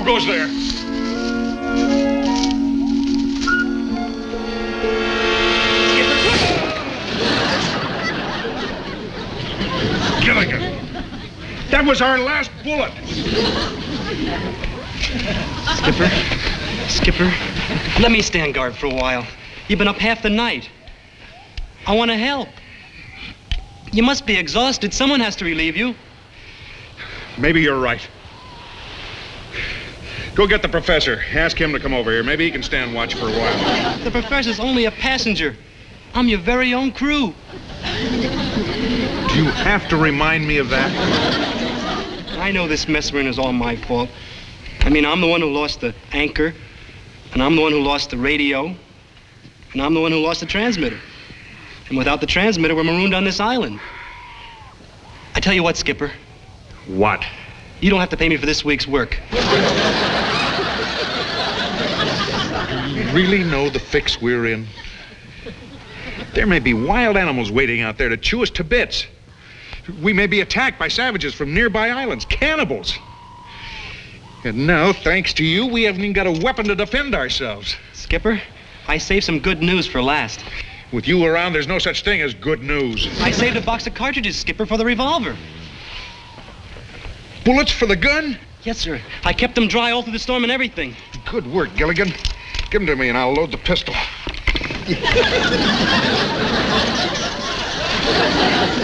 Who goes there? Gilligan. That was our last bullet. Skipper, let me stand guard for a while. You've been up half the night. I want to help. You must be exhausted. Someone has to relieve you. Maybe you're right. Go get the professor. Ask him to come over here. Maybe he can stand watch for a while. The professor's only a passenger. I'm your very own crew. Do you have to remind me of that? I know this mess we're in is all my fault. I mean, I'm the one who lost the anchor, and I'm the one who lost the radio, and I'm the one who lost the transmitter. And without the transmitter, we're marooned on this island. I tell you what, Skipper. What? You don't have to pay me for this week's work. Do you really know the fix we're in? There may be wild animals waiting out there to chew us to bits. We may be attacked by savages from nearby islands, cannibals. And now, thanks to you, we haven't even got a weapon to defend ourselves. Skipper, I saved some good news for last. With you around, there's no such thing as good news. I saved a box of cartridges, Skipper, for the revolver. Bullets for the gun? Yes, sir. I kept them dry all through the storm and everything. Good work, Gilligan. Give them to me and I'll load the pistol.